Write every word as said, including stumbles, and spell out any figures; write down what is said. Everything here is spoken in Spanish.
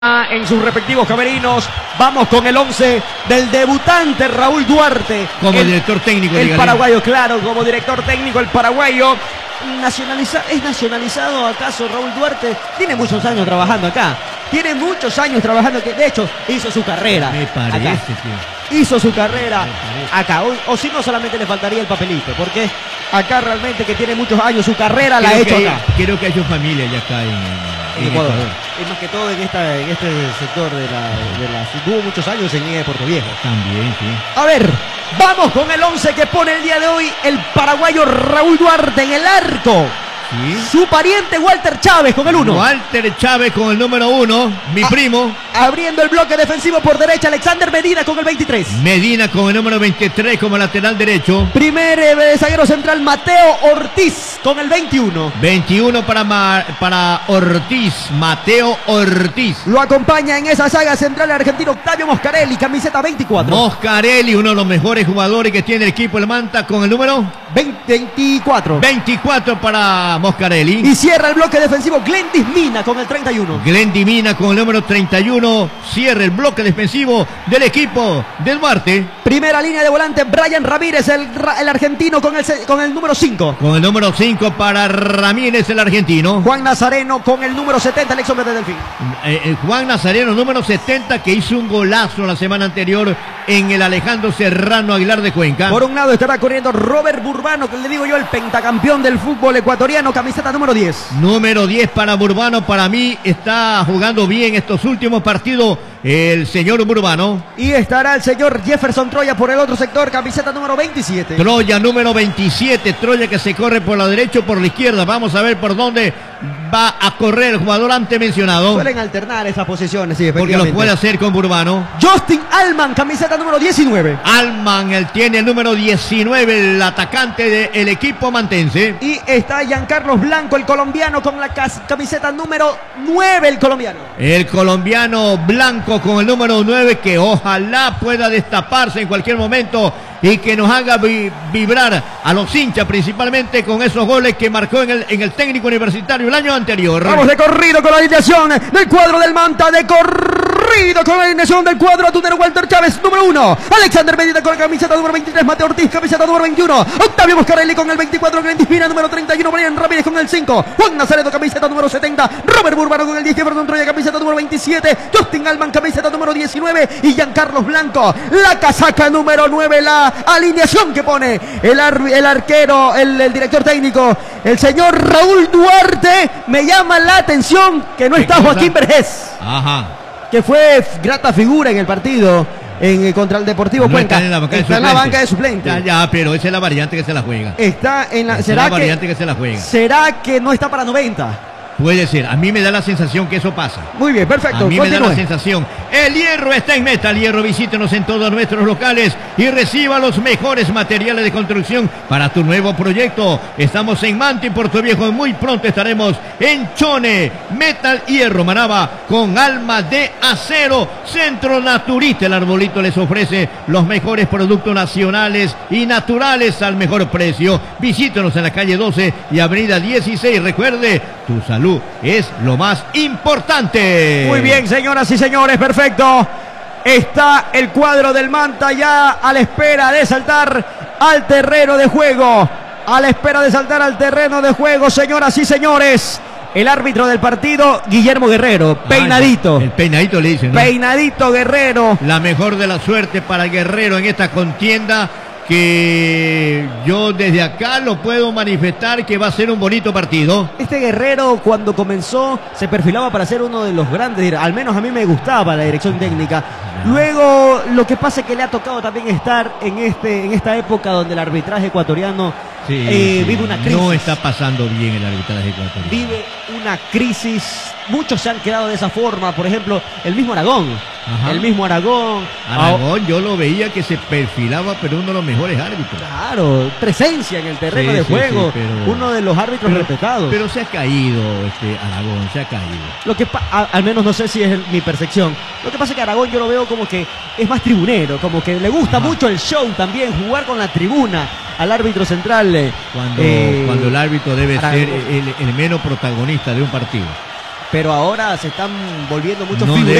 En sus respectivos camerinos. Vamos con el once del debutante Raúl Duarte como el, director técnico, el dígale. paraguayo, claro, como director técnico el paraguayo. Nacionaliza, ¿Es nacionalizado acaso Raúl Duarte? Tiene muchos años trabajando acá. Tiene muchos años trabajando, que de hecho hizo su carrera. Me parece, acá. tío. Hizo su carrera acá. O, o si no, solamente le faltaría el papelito, porque acá realmente que tiene muchos años, su carrera creo la ha hecho hay, acá. Creo que ha hecho familia ya acá en, en, en en Ecuador. Ecuador. Y más que todo en, esta, en este sector de la, de la... Tuvo muchos años en I E de Puerto Viejo. También, sí. A ver, vamos con el once que pone el día de hoy el paraguayo Raúl Duarte en el arco. Sí. Su pariente Walter Chávez con el uno. Walter Chávez con el número uno, mi A primo. Abriendo el bloque defensivo por derecha, Alexander Medina con el veintitrés. Medina con el número veintitrés como lateral derecho. Primer eh, zaguero central Mateo Ortiz con el veintiuno. veintiuno para, Ma, para Ortiz, Mateo Ortiz. Lo acompaña en esa saga central el argentino Octavio Moscarelli, camiseta veinticuatro. Moscarelli, uno de los mejores jugadores que tiene el equipo El Manta con el número veinticuatro. veinticuatro para Moscarelli. Y cierra el bloque defensivo Glendis Mina con el treinta y uno. Glendis Mina con el número treinta y uno. Cierra el bloque defensivo del equipo del Duarte. Primera línea de volante Brian Ramírez, el, el argentino con el, con el número cinco. Con el número cinco para Ramírez, el argentino. Juan Nazareno con el número setenta, el ex hombre de Delfín. Eh, eh, Juan Nazareno, número setenta, que hizo un golazo la semana anterior en el Alejandro Serrano Aguilar de Cuenca. Por un lado estará corriendo Robert Burbano, que le digo yo, el pentacampeón del fútbol ecuatoriano, camiseta número diez. Número diez para Burbano, para mí está jugando bien estos últimos partidos el señor Burbano. Y estará el señor Jefferson Troya por el otro sector, camiseta número veintisiete. Troya número veintisiete, Troya que se corre por la derecha o por la izquierda. Vamos a ver por dónde va a correr el jugador antes mencionado. Suelen alternar esas posiciones, sí, porque lo puede hacer con Burbano. Justin Alman, camiseta número diecinueve. Alman, él tiene el número diecinueve, el atacante del equipo mantense. Y está Giancarlos Blanco, el colombiano, con la camiseta número nueve, el colombiano. El colombiano Blanco con el número nueve, que ojalá pueda destaparse en cualquier momento y que nos haga vi vibrar a los hinchas, principalmente con esos goles que marcó en el, en el técnico universitario el año anterior. Vamos de corrido con la alineación del cuadro del Manta, de corrido con la alineación del cuadro atunero Walter Chávez, número uno. Alexander Medina con la camiseta número veintitrés, Mateo Ortiz, camiseta número veintiuno. Octavio Moscarelli con el veinticuatro, Glendis Mina, número treinta y uno, Brian Ramírez con el cinco. Juan Nazareno, camiseta número setenta. Robert Burbano con el diez, Jefferson Troya, camiseta número veintisiete. Justin Alman, camiseta número diecinueve. Y Giancarlos Blanco, la casaca número nueve, la alineación que pone el, ar el arquero, el, el director técnico, el señor Raúl Duarte. Me llama la atención que no está Joaquín Vergés. Ajá. Que fue grata figura en el partido en, eh, contra el Deportivo no Cuenca. Está en la banca, está de, en la banca de suplentes. Ya, ya, pero esa es la variante que se la juega. Está en la. Esa ¿Será es la variante que, que se la juega. ¿Será que no está para noventa? Puede ser, a mí me da la sensación que eso pasa. Muy bien, perfecto. A mí continúe. me da la sensación. El Hierro está en Metal Hierro. Visítenos en todos nuestros locales y reciba los mejores materiales de construcción para tu nuevo proyecto. Estamos en Manta y Puerto Viejo y muy pronto estaremos en Chone. Metal Hierro, Manaba, con alma de acero. Centro Naturista, el arbolito les ofrece los mejores productos nacionales y naturales al mejor precio. Visítenos en la calle doce y avenida dieciséis. Recuerde, tu salud es lo más importante. Muy bien, señoras y señores, perfecto. Está el cuadro del Manta ya a la espera de saltar al terreno de juego. A la espera de saltar al terreno de juego, señoras y señores. El árbitro del partido, Guillermo Guerrero. Peinadito. Ah, el peinadito le dicen, ¿no? Peinadito Guerrero. La mejor de la suerte para Guerrero en esta contienda, que yo desde acá lo puedo manifestar que va a ser un bonito partido. Este Guerrero, cuando comenzó, se perfilaba para ser uno de los grandes, al menos a mí me gustaba la dirección técnica. Luego, lo que pasa es que le ha tocado también estar en, este, en esta época donde el arbitraje ecuatoriano sí, eh, sí. vive una crisis. No está pasando bien el arbitraje ecuatoriano. Vive una crisis. Muchos se han quedado de esa forma. Por ejemplo, el mismo Aragón. Ajá. El mismo Aragón. Aragón, yo lo veía que se perfilaba, pero uno de los mejores árbitros. Claro, presencia en el terreno sí, de sí, juego. Sí, pero, uno de los árbitros pero, respetados. Pero se ha caído este Aragón, se ha caído. Lo que a, al menos no sé si es el, mi percepción. Lo que pasa es que Aragón yo lo veo como que es más tribunero, como que le gusta Ajá. mucho el show también, jugar con la tribuna al árbitro central. Cuando, eh, cuando el árbitro debe Aragón. ser el, el menos protagonista de un partido. pero ahora se están volviendo muchos No figureros.